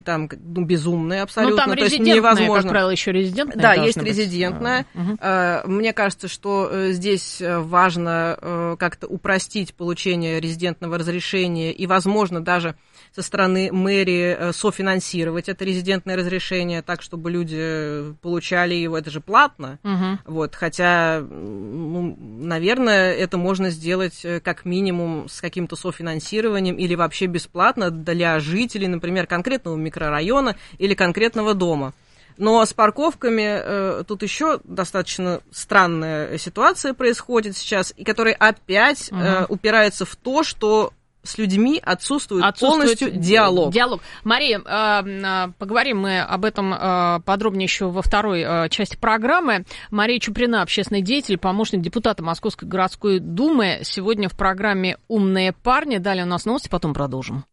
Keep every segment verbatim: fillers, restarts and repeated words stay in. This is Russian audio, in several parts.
там ну, безумные абсолютно. Ну, там то есть резидентная, как правило, еще резидентная. Да, есть быть. резидентная. Uh-huh. Мне кажется, что здесь важно как-то упростить получение резидентного разрешения и, возможно, даже со стороны мэрии софинансировать это резидентное разрешение так, чтобы люди получали его. Это же платно. Uh-huh. Вот, хотя, ну, наверное, это можно сделать как минимум с каким-то софинансированием или вообще бесплатно для жителей, например, конкретного микрорайона или конкретного дома. Но с парковками э, тут еще достаточно странная ситуация происходит сейчас, и которая опять э, uh-huh. упирается в то, что с людьми отсутствует, отсутствует полностью диалог. Диалог. Мария, э, поговорим мы об этом э, подробнее еще во второй э, части программы. Мария Чуприна, общественный деятель, помощник депутата Московской городской думы. Сегодня в программе «Умные парни». Далее у нас новости, потом продолжим.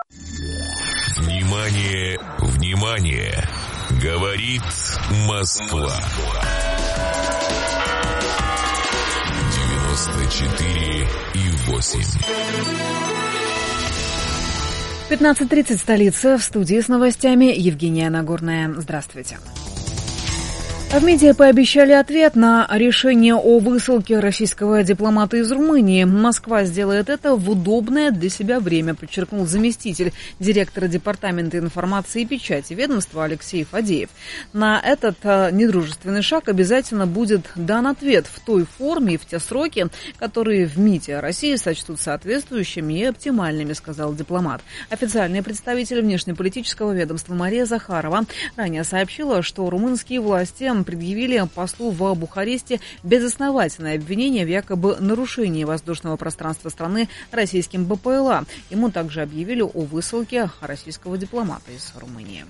Внимание, внимание! Говорит Москва. девяносто четыре и восемь. пятнадцать тридцать, столица. В студии с новостями Евгения Нагорная. Здравствуйте. В медиа пообещали ответ на решение о высылке российского дипломата из Румынии. Москва сделает это в удобное для себя время, подчеркнул заместитель директора Департамента информации и печати ведомства Алексей Фадеев. На этот а, недружественный шаг обязательно будет дан ответ в той форме и в те сроки, которые в МИДе России сочтут соответствующими и оптимальными, сказал дипломат. Официальный представитель внешнеполитического ведомства Мария Захарова ранее сообщила, что румынские власти предъявили послу в Бухаресте безосновательное обвинение в якобы нарушении воздушного пространства страны российским БПЛА. Ему также объявили о высылке российского дипломата из Румынии.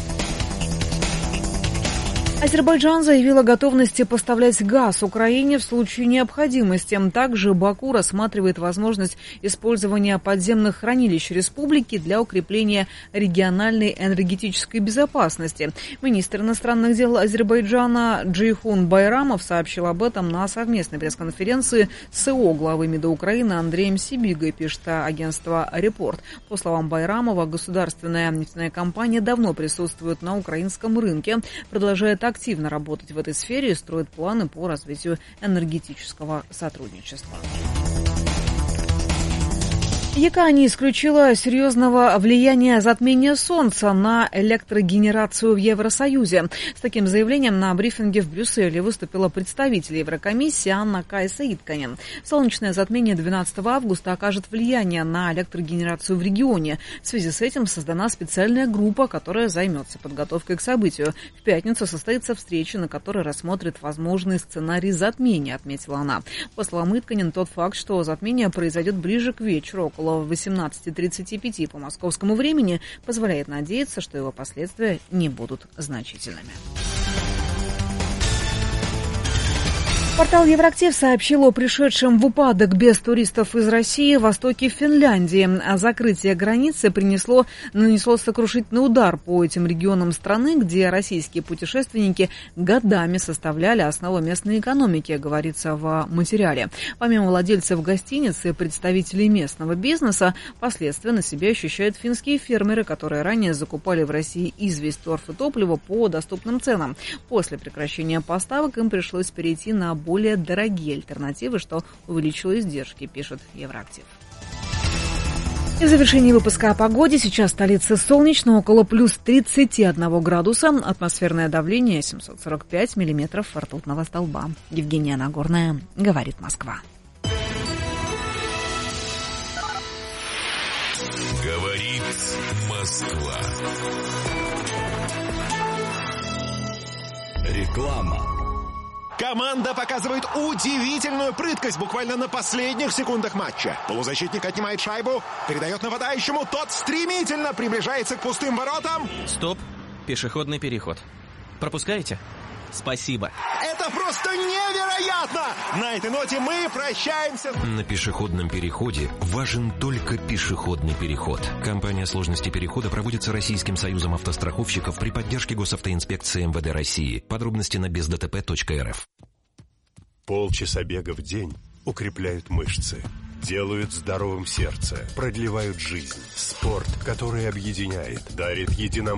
Азербайджан заявил о готовности поставлять газ Украине в случае необходимости. Также Баку рассматривает возможность использования подземных хранилищ республики для укрепления региональной энергетической безопасности. Министр иностранных дел Азербайджана Джейхун Байрамов сообщил об этом на совместной пресс-конференции с СО главы МИДа Украины Андреем Сибигой, пишет агентство «Репорт». По словам Байрамова, государственная нефтяная компания давно присутствует на украинском рынке, продолжает активно работать в этой сфере и строит планы по развитию энергетического сотрудничества. ЕКА не исключила серьезного влияния затмения Солнца на электрогенерацию в Евросоюзе. С таким заявлением на брифинге в Брюсселе выступила представитель Еврокомиссии Анна-Кайса Итканен. Солнечное затмение двенадцатого августа окажет влияние на электрогенерацию в регионе. В связи с этим создана специальная группа, которая займется подготовкой к событию. В пятницу состоится встреча, на которой рассмотрит возможный сценарий затмения, отметила она. По словам Итканен, тот факт, что затмение произойдет ближе к вечеру, около в восемнадцать тридцать пять по московскому времени, позволяет надеяться, что его последствия не будут значительными. Портал Евроактив сообщил о пришедшем в упадок без туристов из России в востоке Финляндии. А закрытие границы принесло, нанесло сокрушительный удар по этим регионам страны, где российские путешественники годами составляли основу местной экономики, говорится в материале. Помимо владельцев гостиниц и представителей местного бизнеса, последствия на себе ощущают финские фермеры, которые ранее закупали в России известь, торф и топливо по доступным ценам. После прекращения поставок им пришлось перейти на более дорогие альтернативы, что увеличило издержки, пишет Евроактив. И в завершении выпуска о погоде. Сейчас в столице солнечно, около плюс тридцать один градуса. Атмосферное давление семьсот сорок пять миллиметров ртутного столба. Евгения Нагорная, говорит Москва. Говорит Москва. Реклама. Команда показывает удивительную прыткость буквально на последних секундах матча. Полузащитник отнимает шайбу, передает нападающему, тот стремительно приближается к пустым воротам. Стоп, пешеходный переход. Пропускаете? Спасибо. Это просто невероятно! На этой ноте мы прощаемся. На пешеходном переходе важен только пешеходный переход. Компания «Сложности перехода» проводится Российским союзом автостраховщиков при поддержке Госавтоинспекции эм вэ дэ России. Подробности на без дэ тэ пэ точка эр эф. Полчаса бега в день укрепляют мышцы. делают здоровым сердце, продлевают жизнь. Спорт, который объединяет, дарит единомыслие.